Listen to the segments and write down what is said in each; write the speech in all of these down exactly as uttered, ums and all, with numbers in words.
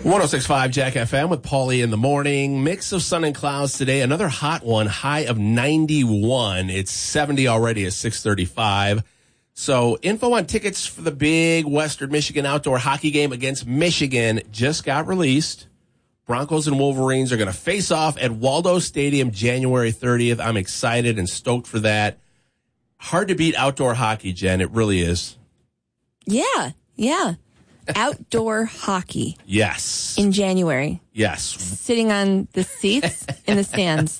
one oh six point five Jack F M with Paulie in the morning. Mix of sun and clouds today. Another hot one, high of ninety-one. It's seventy already at six thirty-five. So info on tickets for the big Western Michigan outdoor hockey game against Michigan just got released. Broncos and Wolverines are going to face off at Waldo Stadium January thirtieth. I'm excited and stoked for that. Hard to beat outdoor hockey, Jen. It really is. Yeah, yeah. Outdoor hockey. Yes. In January. Yes. Sitting on the seats in the stands.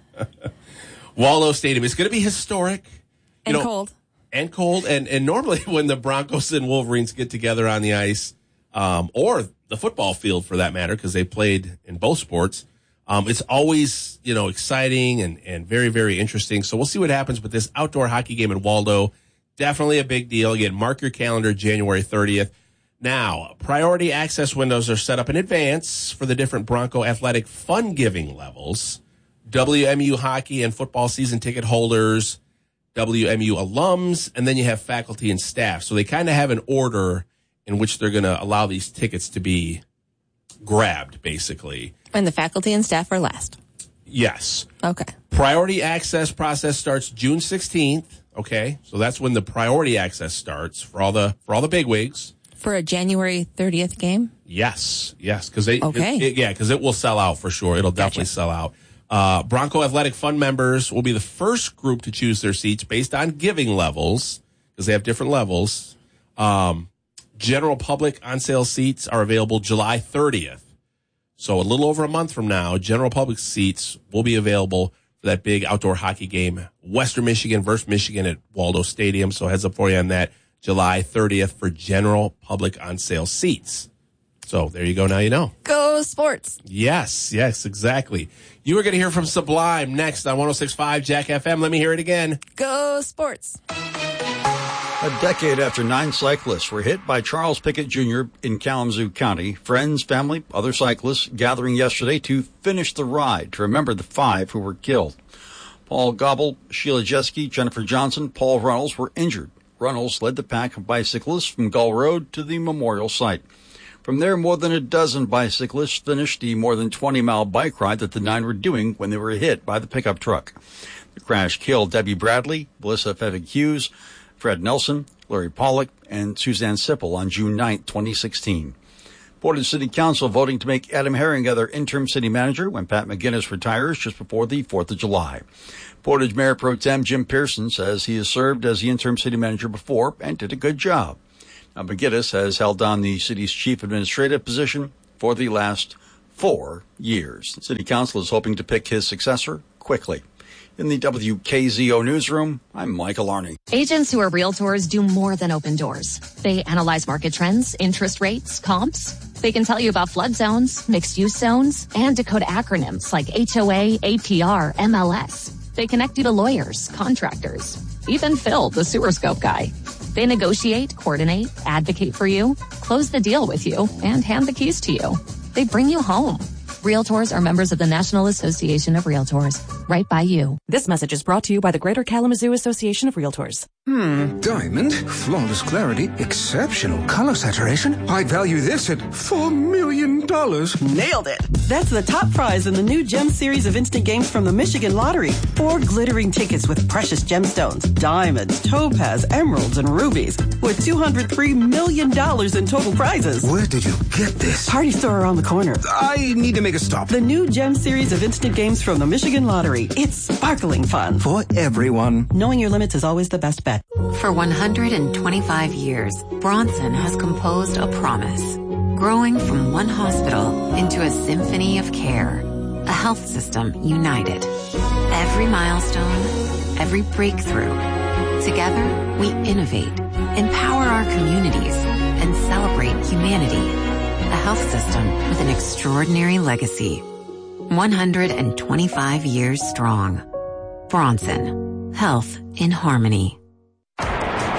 Waldo Stadium. It's going to be historic. And you know, cold. And cold. And, and normally when the Broncos and Wolverines get together on the ice, um, or the football field for that matter, because they played in both sports, um, it's always, you know, exciting and, and very, very interesting. So we'll see what happens with this outdoor hockey game in Waldo. Definitely a big deal. Again, mark your calendar, January thirtieth. Now, priority access windows are set up in advance for the different Bronco athletic fun-giving levels. W M U hockey and football season ticket holders, W M U alums, and then you have faculty and staff. So they kind of have an order in which they're going to allow these tickets to be grabbed, basically. And the faculty and staff are last. Yes. Okay. Priority access process starts June sixteenth. Okay, so that's when the priority access starts for all the for all the bigwigs. For a January thirtieth game? Yes, yes, because they okay. it, it, yeah, because it will sell out for sure. It'll definitely gotcha. sell out. Uh, Bronco Athletic Fund members will be the first group to choose their seats based on giving levels because they have different levels. Um, general public on sale seats are available July thirtieth, so a little over a month from now. General public seats will be available for that big outdoor hockey game, Western Michigan versus Michigan at Waldo Stadium. So heads up for you on that. July thirtieth for general public on sale seats. So there you go. Now you know. Go sports. Yes, yes, exactly. You are going to hear from Sublime next on one oh six point five Jack F M. Let me hear it again. Go sports. A decade after nine cyclists were hit by Charles Pickett Junior in Kalamazoo County, friends, family, other cyclists gathering yesterday to finish the ride to remember the five who were killed. Paul Gobble, Sheila Jeske, Jennifer Johnson, Paul Runnels were injured. Runnels led the pack of bicyclists from Gull Road to the memorial site. From there, more than a dozen bicyclists finished the more than twenty-mile bike ride that the nine were doing when they were hit by the pickup truck. The crash killed Debbie Bradley, Melissa Fevig Hughes, Fred Nelson, Larry Pollock, and Suzanne Sipple on June ninth, twenty sixteen. Portage City Council voting to make Adam Herring their interim city manager when Pat McGinnis retires just before the fourth of July. Portage Mayor Pro Tem Jim Pearson says he has served as the interim city manager before and did a good job. Now, McGinnis has held down the city's chief administrative position for the last four years. The city council is hoping to pick his successor quickly. In the W K Z O newsroom, I'm Michael Arney. Agents who are realtors do more than open doors. They analyze market trends, interest rates, comps. They can tell you about flood zones, mixed-use zones, and decode acronyms like H O A, A P R, M L S. They connect you to lawyers, contractors, even Phil, the sewer scope guy. They negotiate, coordinate, advocate for you, close the deal with you, and hand the keys to you. They bring you home. Realtors are members of the National Association of Realtors. Right by you. This message is brought to you by the Greater Kalamazoo Association of Realtors. Hmm, diamond, flawless clarity, exceptional color saturation. I'd value this at four million dollars. Nailed it. That's the top prize in the new Gem series of instant games from the Michigan Lottery. Four glittering tickets with precious gemstones, diamonds, topaz, emeralds, and rubies, with two hundred three million dollars in total prizes. Where did you get this? Party store around the corner. I need to make a stop. The new Gem series of instant games from the Michigan Lottery. It's sparkling fun. For everyone. Knowing your limits is always the best bet. For one hundred twenty-five years, Bronson has composed a promise, growing from one hospital into a symphony of care, a health system united. Every milestone, every breakthrough. Together, we innovate, empower our communities, and celebrate humanity. A health system with an extraordinary legacy. one hundred twenty-five years strong. Bronson. Health in harmony.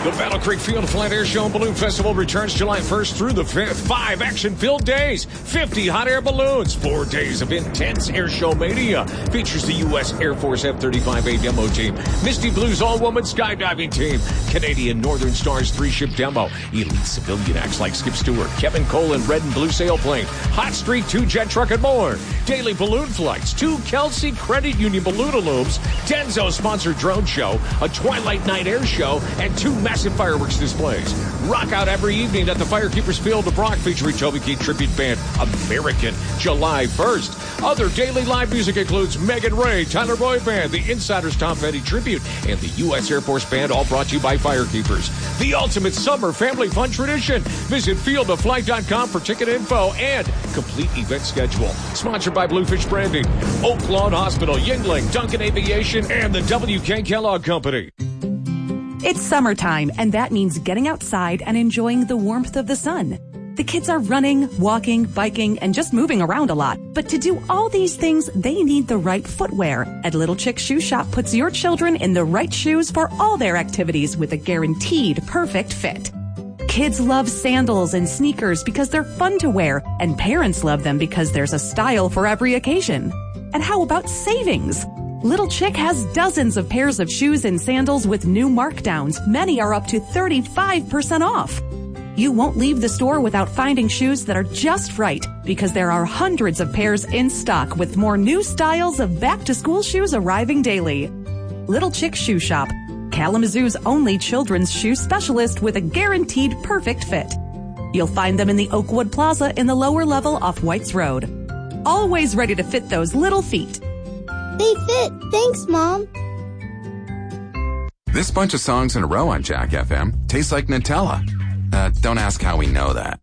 The Battle Creek Field of Flight Air Show and Balloon Festival returns July first through the fifth. Five action-filled days, fifty hot air balloons, four days of intense air show mania. Features the U S Air Force F thirty-five A demo team, Misty Blues all-woman skydiving team, Canadian Northern Stars three-ship demo, elite civilian acts like Skip Stewart, Kevin Cole and Red and Blue Sailplane, Hot Streak two jet truck and more. Daily balloon flights, two Kelsey Credit Union balloon illumes, Denso-sponsored drone show, a Twilight Night air show, and two massive fireworks displays. Rock out every evening at the Firekeepers Field of Brock featuring Toby Keith tribute band American, July first. Other daily live music includes Megan Ray, Tyler Boyd Band, the Insiders Tom Petty tribute, and the U S Air Force Band, all brought to you by Firekeepers. The ultimate summer family fun tradition. Visit field of flight dot com for ticket info and complete event schedule. Sponsored by Bluefish Branding, Oak Lawn Hospital, Yingling, Duncan Aviation, and the W K Kellogg Company. It's summertime, and that means getting outside and enjoying the warmth of the sun. The kids are running, walking, biking, and just moving around a lot. But to do all these things, they need the right footwear. At Little Chick Shoe Shop puts your children in the right shoes for all their activities with a guaranteed perfect fit. Kids love sandals and sneakers because they're fun to wear, and parents love them because there's a style for every occasion. And how about savings? Little Chick has dozens of pairs of shoes and sandals with new markdowns. Many are up to thirty-five percent off. You won't leave the store without finding shoes that are just right because there are hundreds of pairs in stock with more new styles of back-to-school shoes arriving daily. Little Chick Shoe Shop, Kalamazoo's only children's shoe specialist with a guaranteed perfect fit. You'll find them in the Oakwood Plaza in the lower level off White's Road. Always ready to fit those little feet. They fit. Thanks, Mom. This bunch of songs in a row on Jack F M tastes like Nutella. Uh, don't ask how we know that.